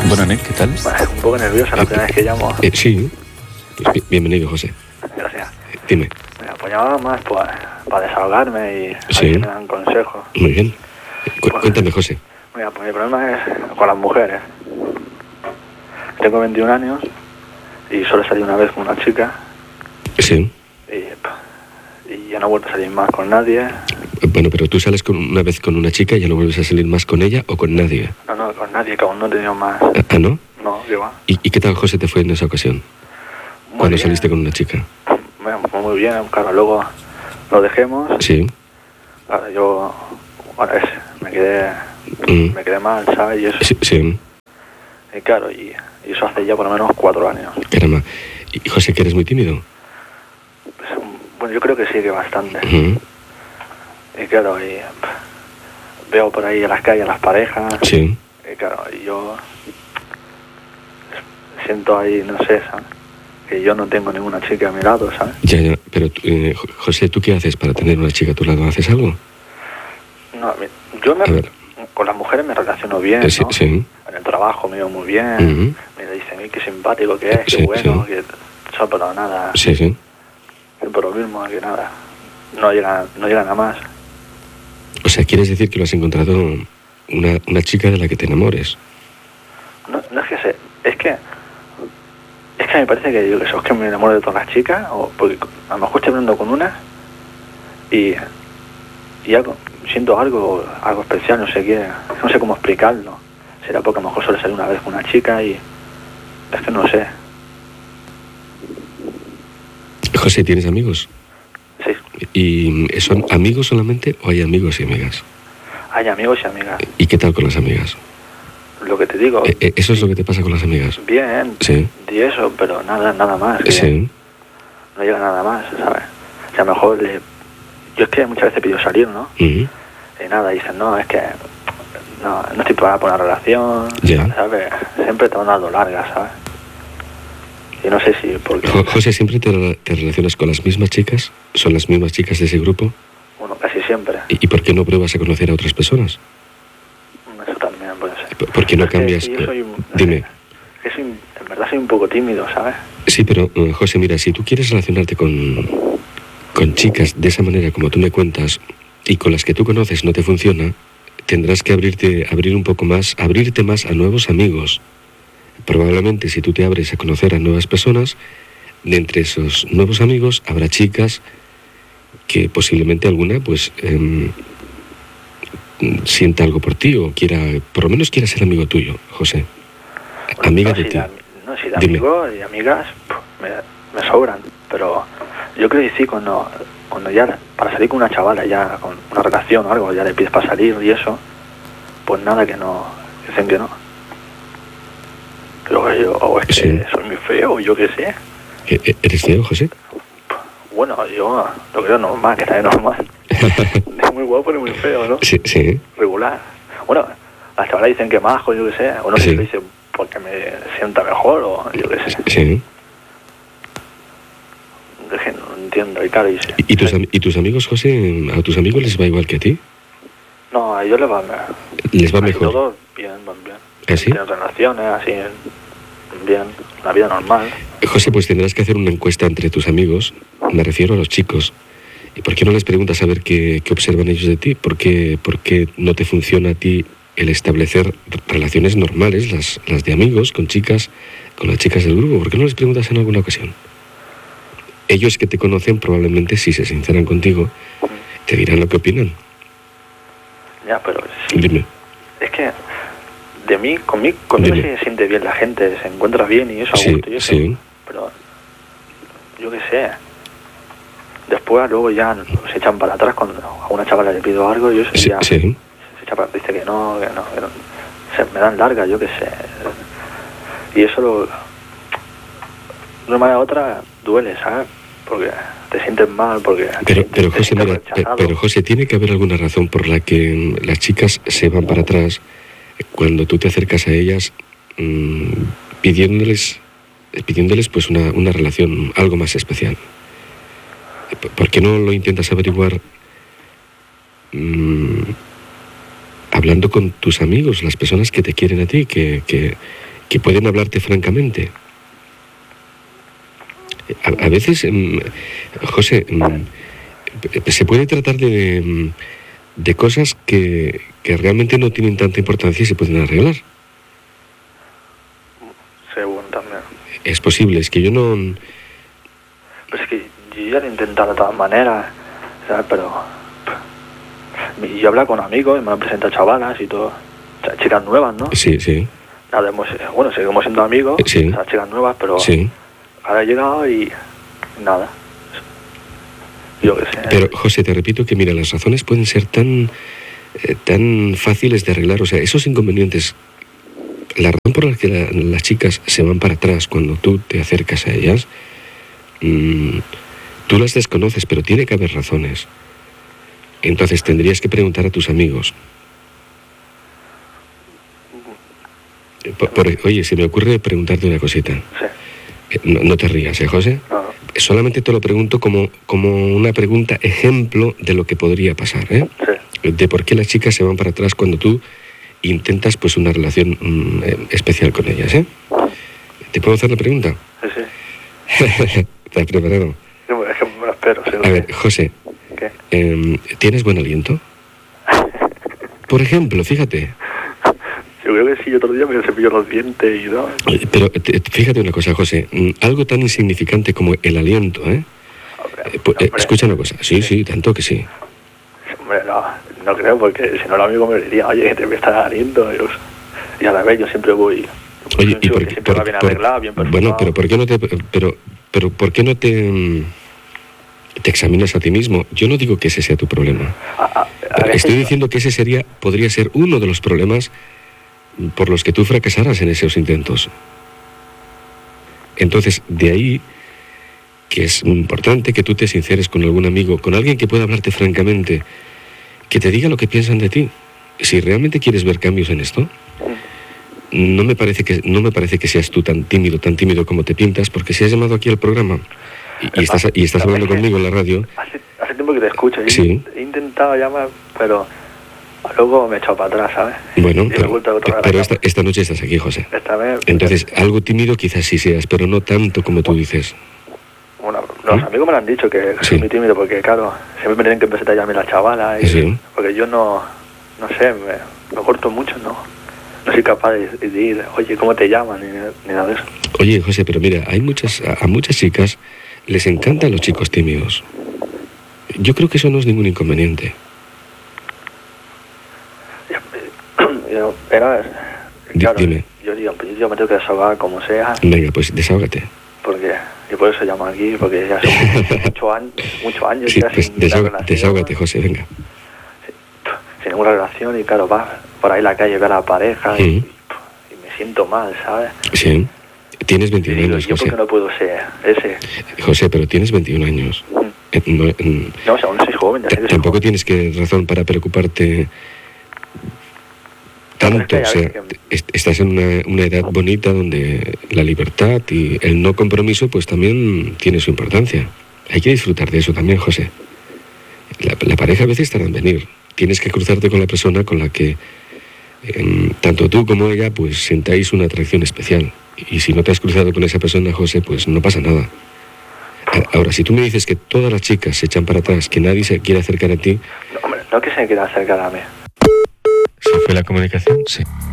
Bueno, Nick, ¿qué tal? Un poco nerviosa la primera vez que llamo. Sí. Pues bienvenido, José. Gracias. Dime. Mira, pues llamaba más para desahogarme y a ver si me dan consejos. Muy bien. Cuéntame, José. Mira, pues mi problema es con las mujeres. Tengo 21 años y solo salí una vez con una chica. Sí. Y ya no he vuelto a salir más con nadie. Bueno, pero tú sales una vez con una chica y ya no vuelves a salir más con ella o con nadie. No, con nadie, que aún no he tenido más. ¿Ah, no? No, qué va. ¿Y qué tal, José, te fue en esa ocasión? Cuando saliste con una chica. Bueno, pues muy bien, claro, luego lo dejemos. Sí. Claro, me quedé mal, ¿sabes? Y eso. Sí. Y claro, y eso hace ya por lo menos 4 años. Caramba. ¿Y José, que eres muy tímido? Pues, bueno, yo creo que sí, que bastante. Y claro, veo por ahí en las calles a las parejas. Sí. Y claro, y yo siento ahí, no sé, ¿sabes? Que yo no tengo ninguna chica a mi lado, ¿sabes? Ya, pero José, ¿tú qué haces para tener una chica a tu lado? ¿Haces algo? No, yo con las mujeres me relaciono bien, Sí, ¿no? sí. En el trabajo me veo muy bien. Me dicen, qué simpático que es, qué bueno, que eso, pero nada. Sí. Por lo mismo, que nada. No llegan a más. O sea, ¿quieres decir que lo has encontrado una chica de la que te enamores? No es que sé, es que me parece que yo eso es que me enamoro de todas las chicas, o porque a lo mejor estoy hablando con una y siento algo especial, no sé cómo explicarlo. Será porque a lo mejor solo salí una vez con una chica y es que no sé. José, ¿tienes amigos? Sí. ¿Y son amigos solamente o hay amigos y amigas? Hay amigos y amigas. ¿Y qué tal con las amigas? Lo que te digo. ¿Eso es lo que te pasa con las amigas? Bien. Sí. Y eso, pero nada más. Sí. No llega nada más, ¿sabes? O sea, a lo mejor yo es que muchas veces pido salir, ¿no? Y nada, dicen, no, es que no estoy preparada para una relación, ¿sabes? Siempre te van dando largas, ¿sabes? Y no sé si porque... José, ¿siempre te relacionas con las mismas chicas? ¿Son las mismas chicas de ese grupo? Bueno, casi siempre. ¿Y por qué no pruebas a conocer a otras personas? Eso también puede ser. ¿Por qué no cambias? Dime. En verdad soy un poco tímido, ¿sabes? Sí, pero José, mira, si tú quieres relacionarte con chicas de esa manera como tú me cuentas y con las que tú conoces no te funciona, tendrás que abrirte más a nuevos amigos. Probablemente si tú te abres a conocer a nuevas personas, de entre esos nuevos amigos habrá chicas que posiblemente alguna pues sienta algo por ti o por lo menos quiera ser amigo tuyo, José. Bueno, amiga de ti. Si de amigos y amigas me sobran, pero yo creo que sí, cuando ya para salir con una chavala, ya con una relación o algo, ya le pides para salir y eso, pues nada, que no, dicen que no. Pero yo, es que soy muy feo, yo qué sé. ¿Eres feo, José? Bueno, yo lo creo normal, que está de normal. Es muy guapo y muy feo, ¿no? Sí. Regular. Bueno, las chavalas dicen que majo, yo qué sé. O no sé si lo dicen porque me sienta mejor o yo qué sé. Sí. Es que no entiendo, y claro, ¿Y tus amigos, José, a tus amigos les va igual que a ti? No, a ellos les va mejor. ¿Les va mejor? Todos bien, van bien. ¿Ah, sí? Tienen relaciones, así, bien, la vida normal. José, pues tendrás que hacer una encuesta entre tus amigos, me refiero a los chicos. ¿Y por qué no les preguntas a ver qué observan ellos de ti? ¿Por qué no te funciona a ti el establecer relaciones normales, las de amigos, con las chicas del grupo? ¿Por qué no les preguntas en alguna ocasión? Ellos que te conocen probablemente, si se sinceran contigo, te dirán lo que opinan. Ya, pero sí. Dime. Es que conmigo se siente bien la gente, se encuentra bien y eso a gusto y eso. Sí. Pero yo qué sé. Después luego ya se echan para atrás cuando a una chavala le pido algo y eso ya se echa para, dice que no. Me dan larga, yo qué sé. Y eso de una manera u otra duele, ¿sabes? Porque te sientes mal, porque... Pero José, mira, pero José, tiene que haber alguna razón por la que las chicas se van para atrás cuando tú te acercas a ellas pidiéndoles pues una relación algo más especial. ¿Por qué no lo intentas averiguar hablando con tus amigos, las personas que te quieren a ti, que que pueden hablarte francamente. A veces, José, se puede tratar de cosas que realmente no tienen tanta importancia y se pueden arreglar. Según también. Es posible, es que yo no... Pues es que yo ya lo he intentado de todas maneras, ¿sabes? Pero yo hablo con amigos y me han presentado chavalas y todo, o sea, chicas nuevas, ¿no? Sí, sí. Nada, bueno, seguimos siendo amigos, sí. O sea, chicas nuevas, pero sí. Ahora he llegado y nada. Yo qué sé. Pero, José, te repito que, mira, las razones pueden ser tan fáciles de arreglar, o sea, esos inconvenientes, la razón por la que las chicas se van para atrás cuando tú te acercas a ellas, tú las desconoces, pero tiene que haber razones. Entonces tendrías que preguntar a tus amigos. Oye, se me ocurre preguntarte una cosita. Sí. No te rías, José? No. Solamente te lo pregunto como una pregunta ejemplo de lo que podría pasar, ¿eh? Sí. De por qué las chicas se van para atrás cuando tú intentas pues una relación especial con ellas, ¿eh? ¿Te puedo hacer la pregunta? Sí, sí. ¿Estás preparado? Es que me lo espero. A ver, José. ¿Qué? ¿Tienes buen aliento? Por ejemplo, fíjate. Yo creo que sí, otro día me cepillo los dientes y todo. Pero fíjate una cosa, José. Algo tan insignificante como el aliento, ¿eh? Hombre, escucha una cosa. Sí, tanto que sí. Hombre, no creo, porque si no el amigo me diría, oye, que te está aliento. Y a la vez yo siempre voy... Oye, ¿y por siempre va bien arreglado, bien perfumado. Bueno, pero ¿por qué no te... Pero ¿por qué no te examinas a ti mismo? Yo no digo que ese sea tu problema. Estoy diciendo que ese podría ser uno de los problemas por los que tú fracasaras en esos intentos. Entonces, de ahí que es importante que tú te sinceres con algún amigo, con alguien que pueda hablarte francamente, que te diga lo que piensan de ti. Si realmente quieres ver cambios en esto, no me parece que seas tú tan tímido como te pintas, porque si has llamado aquí al programa y estás hablando conmigo en la radio... Hace tiempo que te escucho. Sí. He intentado llamar, pero luego me he echado para atrás, ¿sabes? Bueno, pero esta noche estás aquí, José. Esta vez... Entonces, algo tímido quizás sí seas, pero no tanto como tú dices. Bueno, los amigos me lo han dicho, que soy muy tímido, porque claro, siempre me tienen que empezar a llamarme la chavala, porque yo no sé, me corto mucho, no soy capaz de decir, oye, ¿cómo te llaman? Ni nada de eso. Oye, José, pero mira, a muchas chicas les encantan los chicos tímidos. Yo creo que eso no es ningún inconveniente. Claro, dime. Yo me tengo que desahogar como sea. Venga, pues desahógate. Porque yo por eso llamo aquí, porque ya son muchos años sí, ya pues desahógate, José, venga. Sin ninguna relación, y claro, va por ahí la calle, ve a la pareja y me siento mal, ¿sabes? Sí. Tienes 21 años, yo José. ¿Por qué no puedo ser ese? José, pero tienes 21 años. No, o sea, aún no soy joven. Tampoco tienes razón para preocuparte tanto. O sea, estás en una edad bonita donde la libertad y el no compromiso pues también tiene su importancia. Hay que disfrutar de eso también, José. La pareja a veces tarda en venir. Tienes que cruzarte con la persona con la que tanto tú como ella pues sentáis una atracción especial. Y si no te has cruzado con esa persona, José, pues no pasa nada. Ahora, si tú me dices que todas las chicas se echan para atrás, que nadie se quiere acercar a ti... No, hombre, no que se quiera acercar a mí. ¿Se fue la comunicación? Sí.